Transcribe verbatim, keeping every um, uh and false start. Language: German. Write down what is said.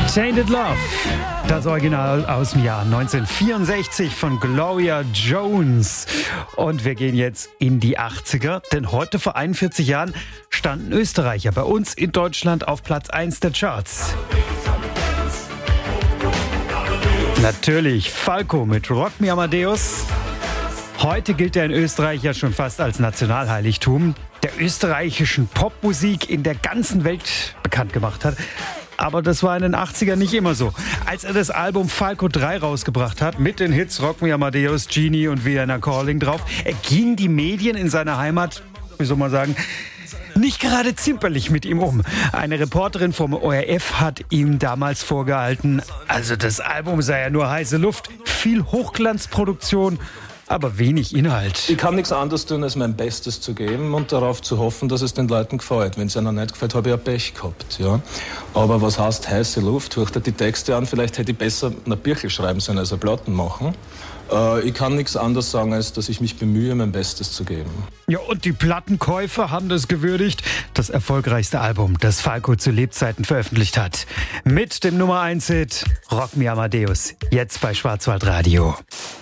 Tainted Love, das Original aus dem Jahr neunzehnhundertvierundsechzig von Gloria Jones. Und wir gehen jetzt in die achtziger, denn heute vor einundvierzig Jahren standen Österreicher bei uns in Deutschland auf Platz eins der Charts. Natürlich Falco mit Rock Me Amadeus. Heute gilt er in Österreich ja schon fast als Nationalheiligtum, der österreichischen Popmusik in der ganzen Welt bekannt gemacht hat. Aber das war in den achtzigern nicht immer so. Als er das Album Falco drei rausgebracht hat, mit den Hits Rock Me Amadeus, Genie und Vienna Calling drauf, gingen die Medien in seiner Heimat, wie soll man sagen, nicht gerade zimperlich mit ihm um. Eine Reporterin vom O R F hat ihm damals vorgehalten, also das Album sei ja nur heiße Luft, viel Hochglanzproduktion, aber wenig Inhalt. Ich kann nichts anderes tun, als mein Bestes zu geben und darauf zu hoffen, dass es den Leuten gefällt. Wenn es ihnen nicht gefällt, habe ich ja Pech gehabt. Ja. Aber was heißt heiße Luft? Hört er die Texte an, vielleicht hätte ich besser eine Birchel schreiben sollen, als eine Platten machen. Äh, ich kann nichts anderes sagen, als dass ich mich bemühe, mein Bestes zu geben. Ja, und die Plattenkäufer haben das gewürdigt. Das erfolgreichste Album, das Falco zu Lebzeiten veröffentlicht hat. Mit dem Nummer eins Hit Rock Me Amadeus. Jetzt bei Schwarzwaldradio.